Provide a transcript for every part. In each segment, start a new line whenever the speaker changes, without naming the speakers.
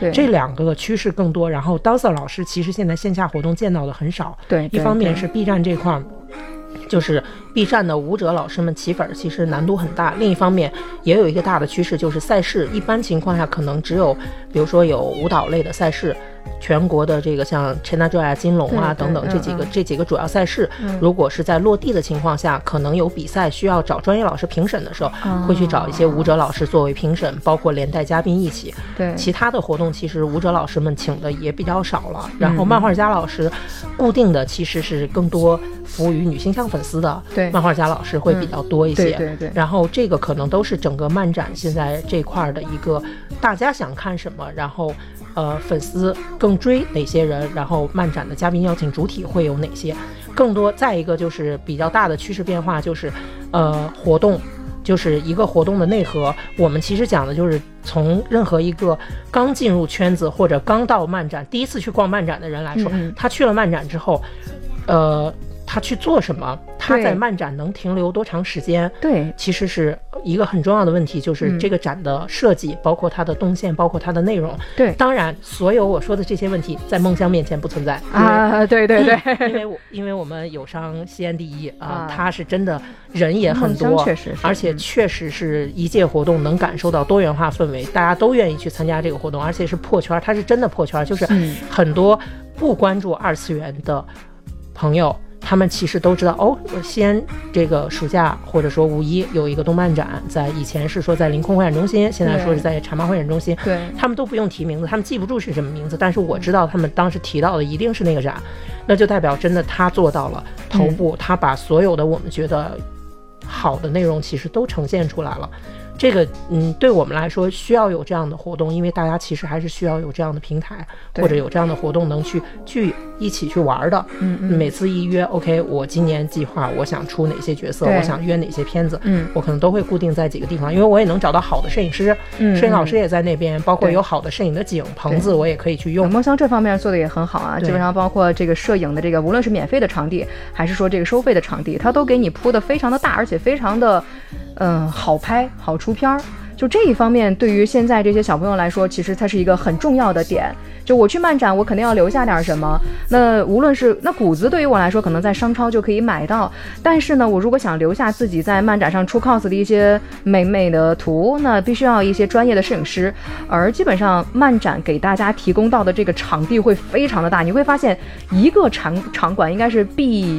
这2个趋势更多。然后 dancer 老师其实现在线下活动见到的很少，
对，
一方面是 B 站这块就是 B 站的舞者老师们起粉其实难度很大，另一方面也有一个大的趋势，就是赛事一般情况下可能只有比如说有舞蹈类的赛事，全国的这个像 ChinaJoy 啊、金龙啊等等这几个主要赛事，如果是在落地的情况下，可能有比赛需要找专业老师评审的时候，会去找一些舞者老师作为评审，包括连带嘉宾一起。
对，
其他的活动其实舞者老师们请的也比较少了，然后漫画家老师固定的其实是更多服务于女性向粉丝的，
对，
漫画家老师会比较多一些。
对。
然后这个可能都是整个漫展现在这块的一个大家想看什么，然后粉丝更追哪些人，然后漫展的嘉宾邀请主体会有哪些，更多。再一个就是比较大的趋势变化，就是活动，就是一个活动的内核。我们其实讲的就是从任何一个刚进入圈子或者刚到漫展第一次去逛漫展的人来说，他去了漫展之后他去做什么，他在漫展能停留多长时间，对，其实是一个很重要的问题，就是这个展的设计，包括它的动线，包括它的内容。对，当然所有我说的这些问题在梦香面前不存在
啊，对，
因为我们友商西安第一啊，他是真的人也很多，确实，而且确实是一届活动能感受到多元化氛围，大家都愿意去参加这个活动，而且是破圈，它是真的破圈，就是很多不关注二次元的朋友，他们其实都知道哦，西安这个暑假或者说5·1有一个动漫展，在以前是说在临空会展中心，现在说是在茶马会展中心，对，他们都不用提名字，他们记不住是什么名字，但是我知道他们当时提到的一定是那个展，那就代表真的他做到了头部，他把所有的我们觉得好的内容其实都呈现出来了。这个对我们来说需要有这样的活动，因为大家其实还是需要有这样的平台或者有这样的活动能去一起去玩的。每次一约 OK， 我今年计划我想出哪些角色，我想约哪些片子，我可能都会固定在几个地方，因为我也能找到好的摄影师，摄影老师也在那边，包括有好的摄影的景棚子我也可以去用。
梦香这方面做的也很好啊，基本上包括这个摄影的这个无论是免费的场地还是说这个收费的场地，它都给你铺的非常的大，而且非常的好拍好出片儿。就这一方面对于现在这些小朋友来说，其实它是一个很重要的点。就我去漫展我肯定要留下点什么，那无论是那谷子对于我来说可能在商超就可以买到，但是呢我如果想留下自己在漫展上出 cos 的一些美美的图，那必须要一些专业的摄影师，而基本上漫展给大家提供到的这个场地会非常的大，你会发现一个场馆应该是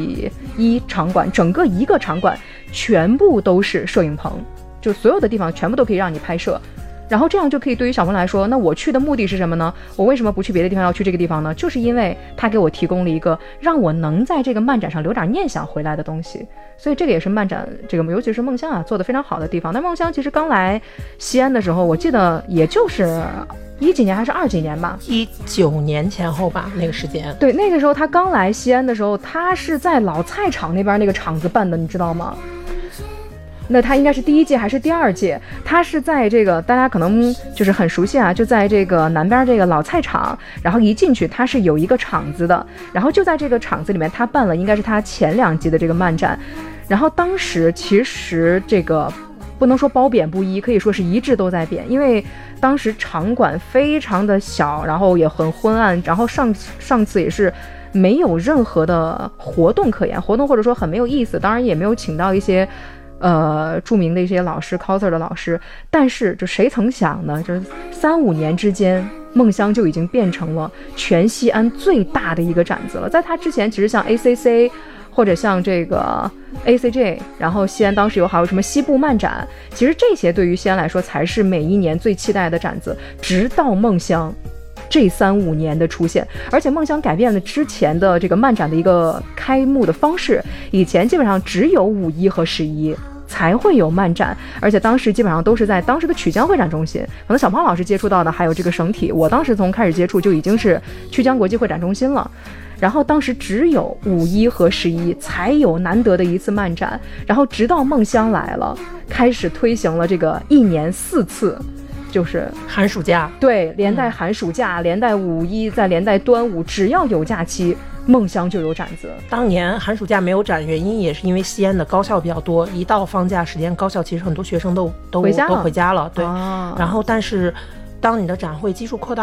B1 场馆，整个一个场馆全部都是摄影棚，就所有的地方全部都可以让你拍摄，然后这样就可以对于小朋友来说，那我去的目的是什么呢？我为什么不去别的地方要去这个地方呢？就是因为他给我提供了一个让我能在这个漫展上留点念想回来的东西，所以这个也是漫展这个尤其是梦香做得非常好的地方。但梦香其实刚来西安的时候，我记得也就是10几年还是20几年吧
，19年前后吧，那个时间。
对，那个时候他刚来西安的时候，他是在老菜场那边那个场子办的，你知道吗？那他应该是第1届还是第2届，他是在这个大家可能就是很熟悉啊，就在这个南边这个老菜场，然后一进去他是有一个场子的，然后就在这个场子里面他办了应该是他前2季的这个漫展，然后当时其实这个不能说褒贬不一，可以说是一致都在贬，因为当时场馆非常的小，然后也很昏暗，然后上次也是没有任何的活动可言，活动或者说很没有意思，当然也没有请到一些著名的一些老师 coser 的老师，但是就谁曾想呢，就是3-5年之间梦香就已经变成了全西安最大的一个展子了。在它之前其实像 ACC 或者像这个 ACJ， 然后西安当时还有什么西部漫展，其实这些对于西安来说才是每一年最期待的展子，直到梦香这3-5年的出现，而且梦香改变了之前的这个漫展的一个开幕的方式，以前基本上只有5·1和11才会有漫展，而且当时基本上都是在当时的曲江会展中心，可能小胖老师接触到的还有这个省体，我当时从开始接触就已经是曲江国际会展中心了，然后当时只有5·1和11才有难得的一次漫展，然后直到梦香来了，开始推行了这个1年4次，就是
寒暑假，
对，连带寒暑假，连带5·1，再连带端午，只要有假期梦香就有展子。
当年寒暑假没有展，原因也是因为西安的高校比较多，一到放假时间，高校其实很多学生都回家了，对，然后但是当你的展会基数扩大